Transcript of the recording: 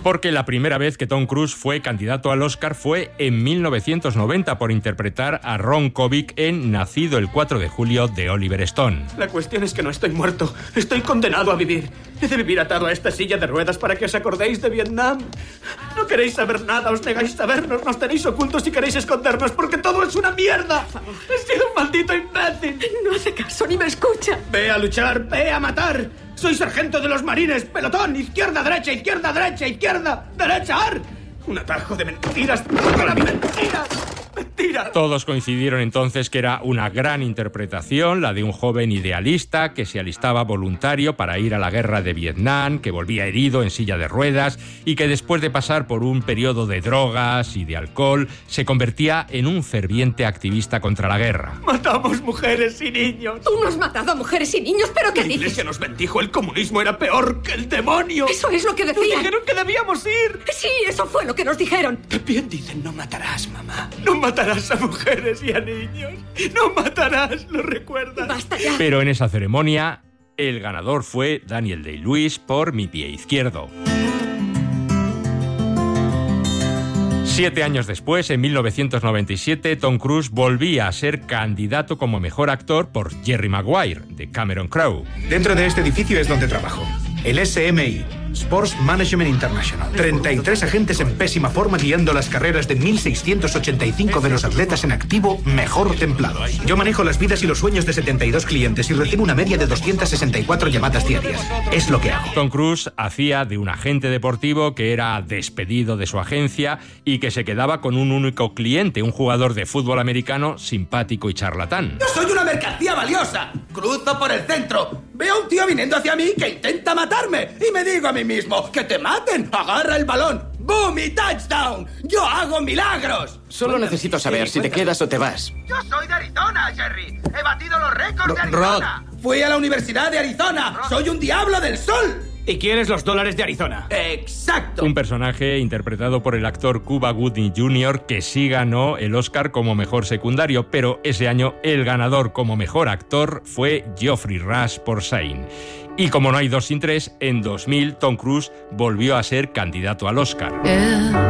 Porque la primera vez que Tom Cruise fue candidato al Oscar fue en 1990 por interpretar a Ron Kovic en Nacido el 4 de julio de Oliver Stone. La cuestión es que no estoy muerto, estoy condenado a vivir. He de vivir atado a esta silla de ruedas para que os acordéis de Vietnam. No queréis saber nada, os negáis sabernos, nos tenéis ocultos y queréis escondernos porque todo es una mierda. He sido un maldito imbécil. No hace caso ni me escucha. Ve a luchar, ve a matar. Soy sargento de los marines, pelotón, izquierda, derecha, izquierda, derecha, izquierda, derecha, ar. Un atajo de mentiras, para mentiras. Mentira. Todos coincidieron entonces que era una gran interpretación, la de un joven idealista que se alistaba voluntario para ir a la guerra de Vietnam, que volvía herido en silla de ruedas y que después de pasar por un periodo de drogas y de alcohol se convertía en un ferviente activista contra la guerra. Matamos mujeres y niños. Tú no has matado a mujeres y niños, ¿pero qué La dices? iglesia nos bendijo, el comunismo era peor que el demonio. Eso es lo que Nos decían. dijeron que debíamos ir. Sí, eso fue lo que nos dijeron. También dicen no matarás, mamá. No matarás a mujeres y a niños. No matarás, ¿lo recuerdas? Basta ya. Pero en esa ceremonia, el ganador fue Daniel Day-Lewis por Mi pie izquierdo. 7 años después, en 1997, Tom Cruise volvía a ser candidato como mejor actor por Jerry Maguire, de Cameron Crowe. Dentro de este edificio es donde trabajo. El SMI, Sports Management International. 33 agentes en pésima forma guiando las carreras de 1.685 de los atletas en activo mejor templados. Yo manejo las vidas y los sueños de 72 clientes y recibo una media de 264 llamadas diarias. Es lo que hago. Tom Cruise hacía de un agente deportivo que era despedido de su agencia y que se quedaba con un único cliente, un jugador de fútbol americano simpático y charlatán. ¡Yo soy una mercancía valiosa! Cruzo por el centro, veo a un tío viniendo hacia mí que intenta matarme y me digo a mí mismo, ¡que te maten! ¡Agarra el balón! ¡Boom y touchdown! ¡Yo hago milagros! Solo necesito saber si te quedas o te vas. Yo soy de Arizona, Jerry. He batido los récords de Arizona. Fui a la Universidad de Arizona. Soy un diablo del sol. ¿Y quieres los dólares de Arizona? ¡Exacto! Un personaje interpretado por el actor Cuba Gooding Jr., que sí ganó el Oscar como mejor secundario, pero ese año el ganador como mejor actor fue Geoffrey Rush por Shane. Y como no hay dos sin tres, en 2000 Tom Cruise volvió a ser candidato al Oscar.